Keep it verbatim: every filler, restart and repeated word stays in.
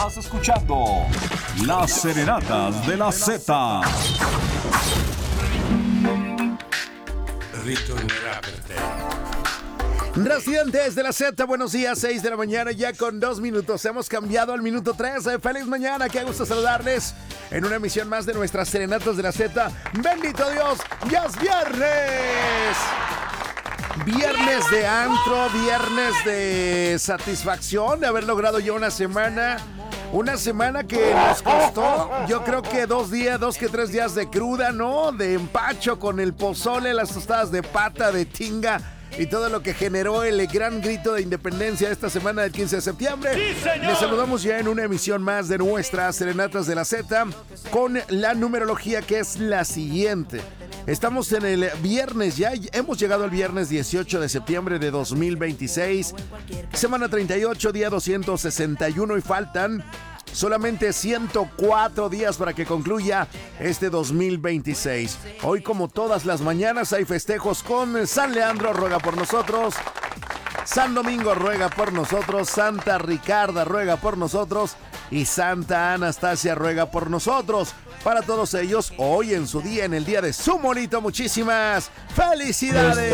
Estás escuchando Las Serenatas de la Z. Ritornerà per te. Residentes de la Z, buenos días, seis de la mañana, ya con dos minutos. Hemos cambiado al minuto tres. Feliz mañana, qué gusto saludarles en una emisión más de nuestras Serenatas de la Z. Bendito Dios, ya es viernes. Viernes de antro, viernes de satisfacción de haber logrado ya una semana. Una semana que nos costó, yo creo que dos días, dos que tres días de cruda, ¿no? De empacho con el pozole, las tostadas de pata, de tinga y todo lo que generó el gran grito de independencia esta semana del quince de septiembre. ¡Sí, señor! Les saludamos ya en una emisión más de nuestras Serenatas de la Z con la numerología que es la siguiente. Estamos en el viernes ya, hemos llegado al viernes dieciocho de septiembre de dos mil veintiséis, semana treinta y ocho, día doscientos sesenta y uno y faltan solamente ciento cuatro días para que concluya este dos mil veintiséis. Hoy, como todas las mañanas, hay festejos con San Leandro, ruega por nosotros. San Domingo ruega por nosotros, Santa Ricarda ruega por nosotros y Santa Anastasia ruega por nosotros. Para todos ellos, hoy en su día, en el día de su monito, muchísimas felicidades.